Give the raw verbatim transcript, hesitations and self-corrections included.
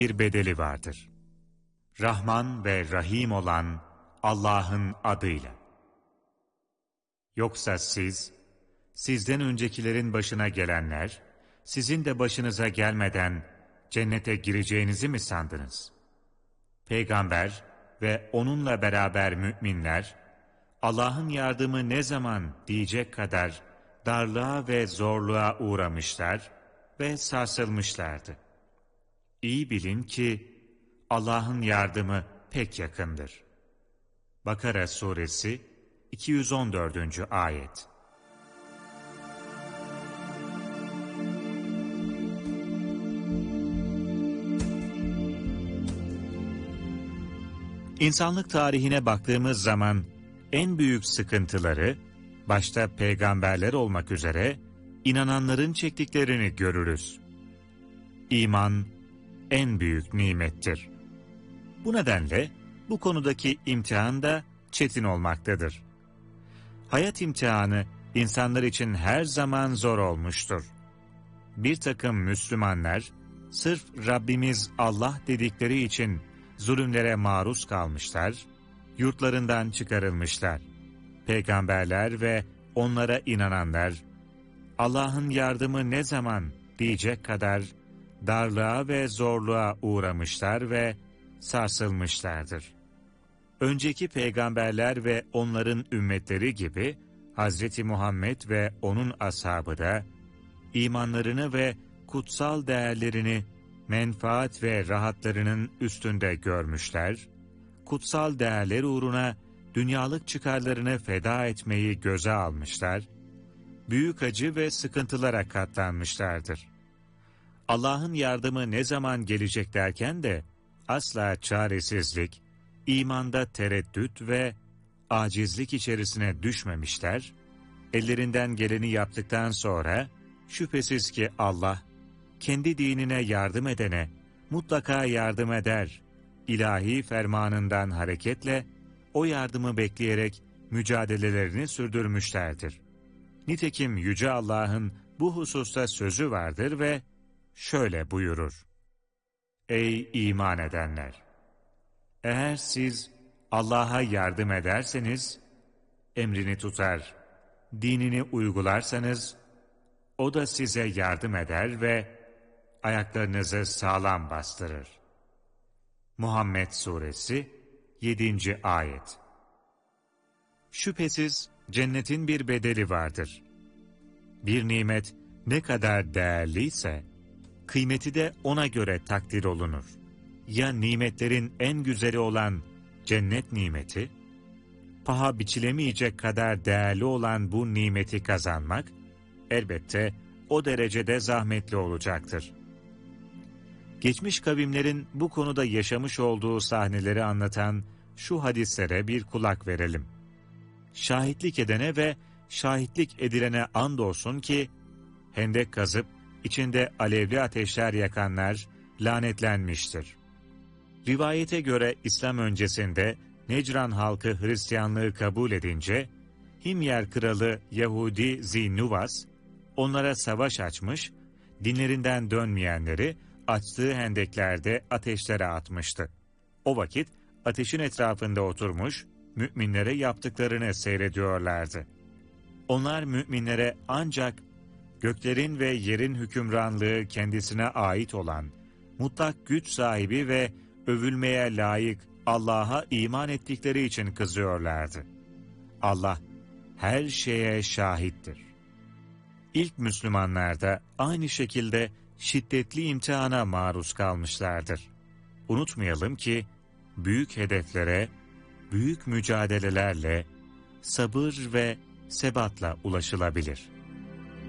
bir bedeli vardır. Rahman ve Rahim olan Allah'ın adıyla. Yoksa siz, sizden öncekilerin başına gelenler, sizin de başınıza gelmeden cennete gireceğinizi mi sandınız? Peygamber ve onunla beraber müminler, Allah'ın yardımı ne zaman diyecek kadar darlığa ve zorluğa uğramışlar ve sarsılmışlardı. İyi bilin ki Allah'ın yardımı pek yakındır. Bakara Suresi iki yüz on dördüncü ayet. İnsanlık tarihine baktığımız zaman en büyük sıkıntıları, başta peygamberler olmak üzere, inananların çektiklerini görürüz. İman en büyük nimettir. Bu nedenle bu konudaki imtihan da çetin olmaktadır. Hayat imtihanı insanlar için her zaman zor olmuştur. Bir takım Müslümanlar, sırf Rabbimiz Allah dedikleri için zulümlere maruz kalmışlar, yurtlarından çıkarılmışlar. Peygamberler ve onlara inananlar, Allah'ın yardımı ne zaman diyecek kadar darlığa ve zorluğa uğramışlar ve sarsılmışlardır. Önceki peygamberler ve onların ümmetleri gibi Hazreti Muhammed ve onun ashabı da imanlarını ve kutsal değerlerini menfaat ve rahatlarının üstünde görmüşler, kutsal değerler uğruna dünyalık çıkarlarını feda etmeyi göze almışlar, büyük acı ve sıkıntılara katlanmışlardır. Allah'ın yardımı ne zaman gelecek derken de asla çaresizlik, imanda tereddüt ve acizlik içerisine düşmemişler, ellerinden geleni yaptıktan sonra şüphesiz ki Allah, kendi dinine yardım edene mutlaka yardım eder, ilahi fermanından hareketle o yardımı bekleyerek mücadelelerini sürdürmüşlerdir. Nitekim Yüce Allah'ın bu hususta sözü vardır ve şöyle buyurur: Ey iman edenler! Eğer siz Allah'a yardım ederseniz, emrini tutar, dinini uygularsanız, O da size yardım eder ve ayaklarınızı sağlam bastırır. Muhammed Suresi yedinci ayet. Şüphesiz cennetin bir bedeli vardır. Bir nimet ne kadar değerliyse, kıymeti de ona göre takdir olunur. Ya nimetlerin en güzeli olan cennet nimeti, paha biçilemeyecek kadar değerli olan bu nimeti kazanmak, elbette o derecede zahmetli olacaktır. Geçmiş kavimlerin bu konuda yaşamış olduğu sahneleri anlatan şu hadislere bir kulak verelim. Şahitlik edene ve şahitlik edilene andolsun ki, hendek kazıp içinde alevli ateşler yakanlar lanetlenmiştir. Rivayete göre İslam öncesinde Necran halkı Hristiyanlığı kabul edince, Himyer kralı Yahudi Zinnuvas, onlara savaş açmış, dinlerinden dönmeyenleri açtığı hendeklerde ateşlere atmıştı. O vakit ateşin etrafında oturmuş, müminlere yaptıklarını seyrediyorlardı. Onlar müminlere ancak göklerin ve yerin hükümranlığı kendisine ait olan, mutlak güç sahibi ve övülmeye layık Allah'a iman ettikleri için kızıyorlardı. Allah her şeye şahittir. İlk Müslümanlar da aynı şekilde şiddetli imtihana maruz kalmışlardır. Unutmayalım ki büyük hedeflere, büyük mücadelelerle, sabır ve sebatla ulaşılabilir.